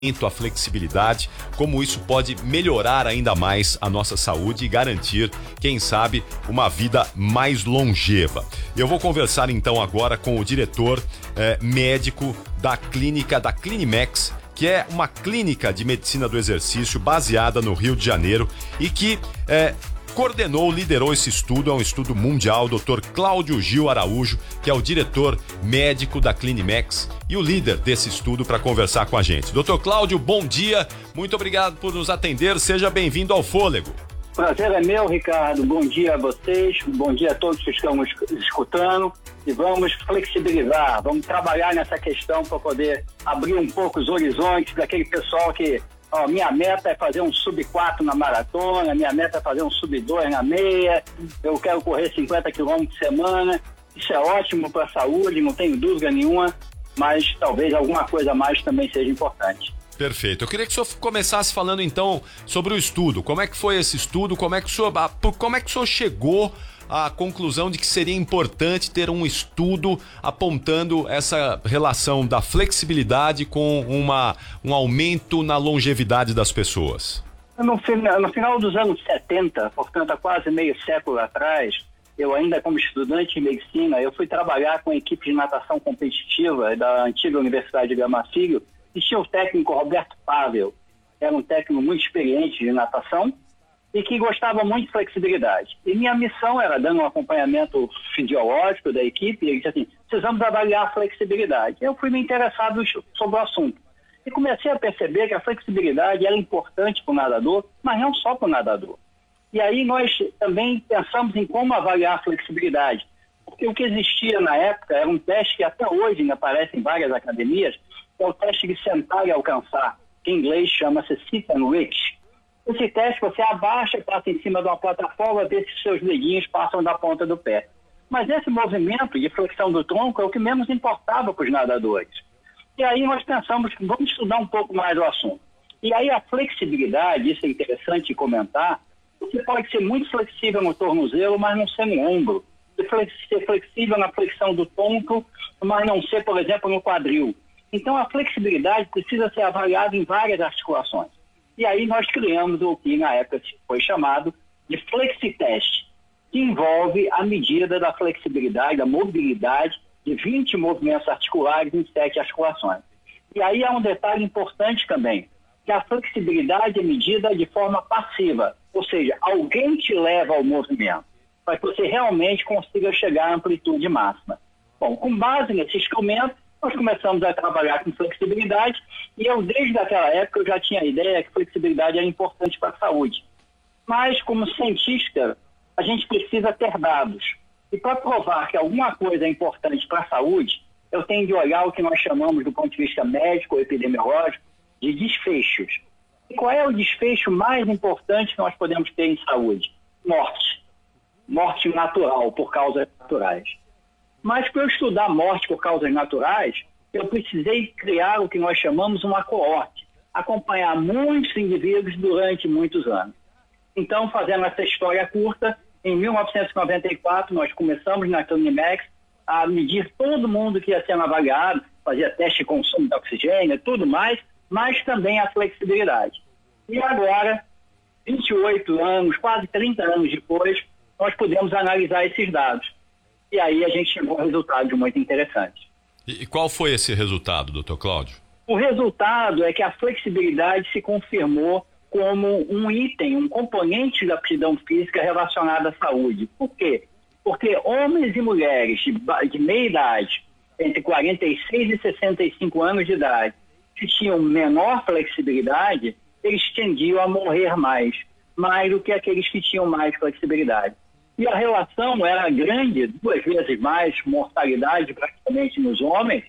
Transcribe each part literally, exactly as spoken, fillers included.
a flexibilidade, como isso pode melhorar ainda mais a nossa saúde e garantir, quem sabe, uma vida mais longeva. Eu vou conversar então agora com o diretor eh, médico da clínica da Clinimex, que é uma clínica de medicina do exercício baseada no Rio de Janeiro e que eh, coordenou, liderou esse estudo, é um estudo mundial, doutor Cláudio Gil Araújo, que é o diretor médico da Clinimex e o líder desse estudo para conversar com a gente. doutor Cláudio, bom dia, muito obrigado por nos atender, seja bem-vindo ao Fôlego. Prazer é meu, Ricardo, bom dia a vocês, bom dia a todos que estão escutando e vamos flexibilizar, vamos trabalhar nessa questão para poder abrir um pouco os horizontes daquele pessoal que Ó, minha meta é fazer um sub quatro na maratona, minha meta é fazer um sub dois na meia, eu quero correr cinquenta quilômetros por semana. Isso é ótimo para a saúde, não tenho dúvida nenhuma, mas talvez alguma coisa a mais também seja importante. Perfeito. Eu queria que o senhor começasse falando então sobre o estudo. Como é que foi esse estudo? Como é que o senhor, como é que o senhor chegou à conclusão de que seria importante ter um estudo apontando essa relação da flexibilidade com uma, um aumento na longevidade das pessoas? No final, no final dos anos setenta, portanto há quase meio século atrás, eu ainda como estudante de medicina, eu fui trabalhar com a equipe de natação competitiva da antiga Universidade de Gama Filho e tinha o técnico Roberto Pavel, era um técnico muito experiente de natação e que gostava muito de flexibilidade. E minha missão era dando um acompanhamento fisiológico da equipe, e ele disse assim, precisamos avaliar a flexibilidade. Eu fui me interessado sobre o assunto. E comecei a perceber que a flexibilidade era importante para o nadador, mas não só para o nadador. E aí nós também pensamos em como avaliar a flexibilidade. Porque o que existia na época era um teste que até hoje ainda aparece em várias academias, que é o teste de sentar e alcançar, que em inglês chama-se sit and reach. Esse teste você abaixa, passa em cima de uma plataforma, vê se seus dedinhos passam da ponta do pé. Mas esse movimento de flexão do tronco é o que menos importava para os nadadores. E aí nós pensamos, vamos estudar um pouco mais o assunto. E aí a flexibilidade, isso é interessante comentar, você pode ser muito flexível no tornozelo, mas não ser no ombro. Ser flexível na flexão do tronco, mas não ser, por exemplo, no quadril. Então a flexibilidade precisa ser avaliada em várias articulações. E aí nós criamos o que na época foi chamado de FlexiTest, que envolve a medida da flexibilidade, da mobilidade de vinte movimentos articulares em sete articulações. E aí há um detalhe importante também, que a flexibilidade é medida de forma passiva, ou seja, alguém te leva ao movimento, para que você realmente consiga chegar à amplitude máxima. Bom, com base nesse instrumento, nós começamos a trabalhar com flexibilidade e eu, desde aquela época, eu já tinha a ideia que flexibilidade era importante para a saúde. Mas, como cientista, a gente precisa ter dados. E para provar que alguma coisa é importante para a saúde, eu tenho de olhar o que nós chamamos, do ponto de vista médico ou epidemiológico, de desfechos. E qual é o desfecho mais importante que nós podemos ter em saúde? Morte. Morte natural, por causas naturais. Mas para eu estudar morte por causas naturais, eu precisei criar o que nós chamamos uma coorte, acompanhar muitos indivíduos durante muitos anos. Então, fazendo essa história curta, em mil novecentos e noventa e quatro nós começamos na Clinimex a medir todo mundo que ia sendo avaliado, fazia teste de consumo de oxigênio e tudo mais, mas também a flexibilidade. E agora, vinte e oito anos, quase trinta anos depois, nós podemos analisar esses dados. E aí a gente chegou a resultados muito interessantes. E qual foi esse resultado, doutor Cláudio? O resultado é que a flexibilidade se confirmou como um item, um componente da aptidão física relacionada à saúde. Por quê? Porque homens e mulheres de, de meia idade, entre quarenta e seis e sessenta e cinco anos de idade, que tinham menor flexibilidade, eles tendiam a morrer mais, mais do que aqueles que tinham mais flexibilidade. E a relação era grande, duas vezes mais mortalidade praticamente nos homens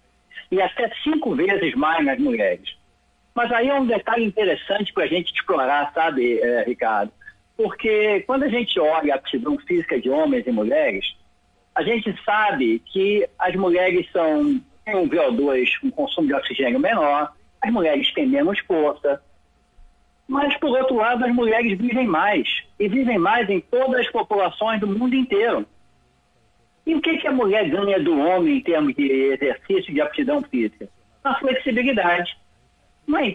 e até cinco vezes mais nas mulheres. Mas aí é um detalhe interessante para a gente explorar, sabe, eh, Ricardo? Porque quando a gente olha a aptidão física de homens e mulheres, a gente sabe que as mulheres são, têm um V O dois, um consumo de oxigênio menor, as mulheres têm menos força, mas, por outro lado, as mulheres vivem mais, e vivem mais em todas as populações do mundo inteiro. E o que, que a mulher ganha do homem em termos de exercício de aptidão física? A flexibilidade. Não é